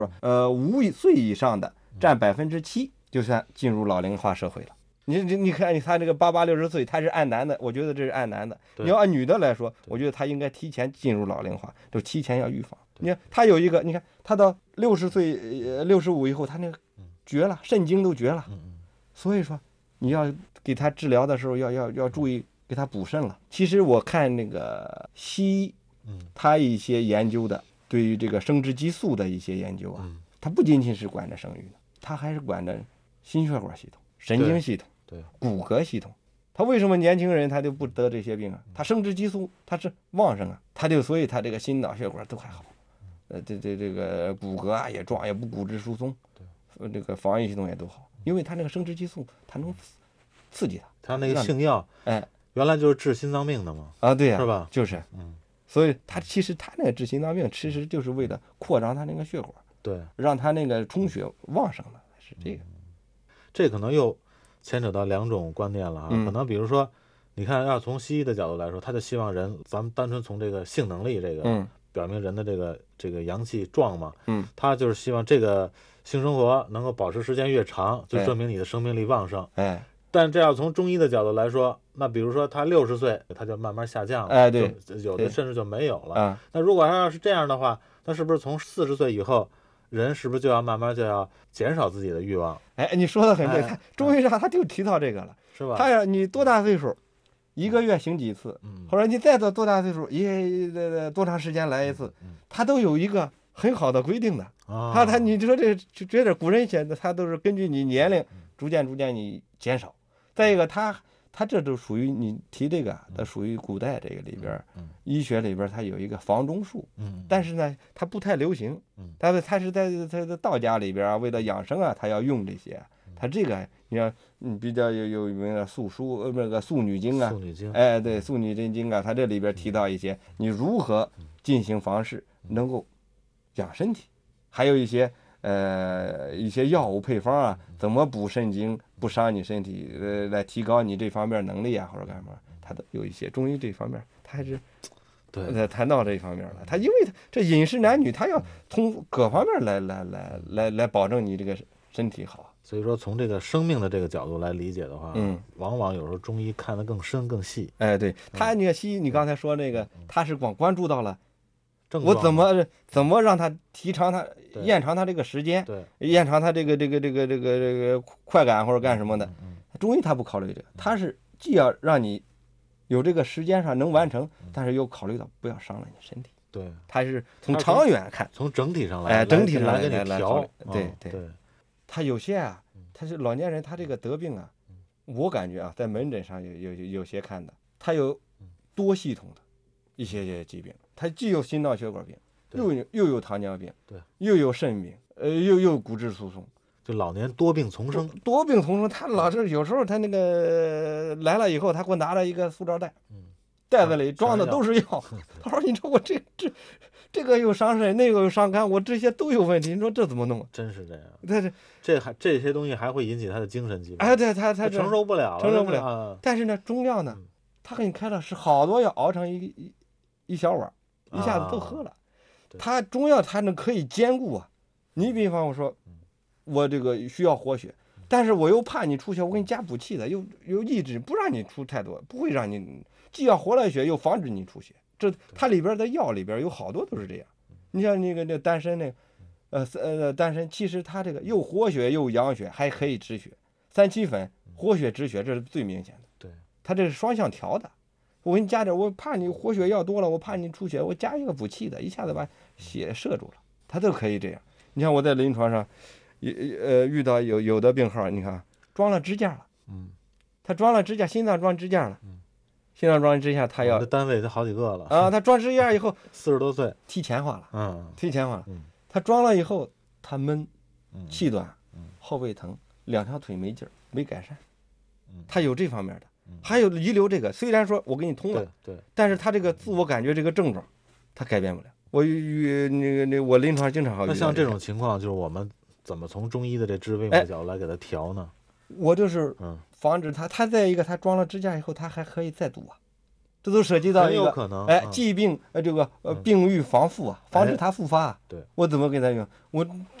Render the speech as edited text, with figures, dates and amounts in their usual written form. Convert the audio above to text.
5岁以上的占7%，就算进入老龄化社会了。你看他这个88、60岁，他是按男的，我觉得这是按男的。你要按女的来说，我觉得他应该提前进入老龄化，就提前要预防。你看他有一个，你看他到60岁、65以后，他那个绝了，肾精都绝了。所以说你要给他治疗的时候要注意给他补肾了。其实我看那个西医，他一些研究的对于这个生殖激素的一些研究啊，他不仅仅是管着生育的，他还是管着心血管系统、神经系统、骨骼系统。他为什么年轻人他就不得这些病啊？他生殖激素他是旺盛啊，所以他这个心脑血管都还好，这个骨骼啊也壮，也不骨质疏松，这个防御系统也都好，因为他那个生殖激素它能刺激他。 他那个性药，原来就是治心脏病的嘛。 啊，对呀， 是吧？ 就是，所以其实他那个治心脏病，其实就是为了扩张他那个血管， 对， 让他那个充血旺盛的，是这个。 这可能又牵扯到2种观念了啊。可能比如说，你看，要从西医的角度来说，他就希望人，咱们单纯从这个性能力这个，表明人的这个阳气壮嘛，他就是希望这个性生活能够保持时间越长，就证明你的生命力旺盛。但这要从中医的角度来说，那比如说他60岁，他就慢慢下降了， 对， 有的甚至就没有了。那如果要是这样的话，那是不是从40岁以后，人是不是就要慢慢就要减少自己的欲望？ 你说的很对，他中医上他就提到这个了， 是吧？ 他要你多大岁数，1个月行几次，或者你再到多大岁数，多长时间来一次，他都有一个很好的规定的。你说这觉得古人写的，他都是根据你年龄逐渐你减少。再一个，他这都属于你提这个，它属于古代这个里边，医学里边它有一个房中术，但是呢，它不太流行，但是它是在道家里边啊，为了养生啊，他要用这些。他这个你要比较有名的素女经啊，对，素女真经啊，它这里边提到一些你如何进行房事能够养身体，还有一些药物配方啊，怎么补肾精不伤你身体，来提高你这方面能力啊，或者干嘛，它都有一些中医这方面，它还是谈到这一方面了。它因为这饮食男女，它要从各方面来保证你这个身体好。 所以说，从这个生命的这个角度来理解的话，往往有时候中医看得更深更细。 对，他那个西医，你刚才说那个，他是光关注到了。 我怎么让他延长他这个时间，延长他这个快感或者干什么的？中医他不考虑这个，他是既要让你有这个时间上能完成，但是又考虑到不要伤了你身体。 对， 他是从长远看， 从整体上来， 整体上来给你调。 对，他有些啊，他是老年人，他这个得病啊，我感觉啊，在门诊上有些看的，他有多系统的一些疾病。他既有心脑血管病，又有糖尿病，又有肾病，又有骨质疏松， 就老年多病丛生。 他老是有时候他那个来了以后，他给我拿了一个塑料袋，袋子里装的都是药。他说：“你说我这个又伤肾，那个又伤肝，我这些都有问题，你说这怎么弄？” 真是这样。这些东西还会引起他的精神疾病。 对，他承受不了。 但是呢，中药呢，他给你开了是好多药，熬成一小碗。一下子都喝了，它中药它可以兼顾啊。你比方我说，我这个需要活血，但是我又怕你出血，我给你加补气的，又抑制不让你出太多，不会让你既要活了血，又防止你出血。这它里边的药里边有好多都是这样。你像那个丹参丹参其实它这个又活血又养血，还可以止血。3七粉活血止血，这是最明显的。 对， 它这是双向调的。我给你加点，我怕你活血药多了，我怕你出血，我加一个补气的，一下子把血摄住了，它都可以这样。你看我在临床上，遇到有的病号，你看装了支架了，他装了支架，心脏装支架了，心脏装支架，他要单位他好几个了啊，他装支架以后 40多岁， 提前化了，他装了以后他闷，气短，后背疼，2条腿没劲儿，没改善，他有这方面的。还有遗留这个，虽然说我给你通了，但是他这个自我感觉这个症状，他改变不了。我临床经常好。 那像这种情况，就是我们怎么从中医的这治胃脉角来给他调呢？ 我就是防止他再一个，他装了支架以后，他还可以再堵啊。 这都涉及到一个疾病这个病预防复啊，防止它复发。 对， 我怎么给它用？我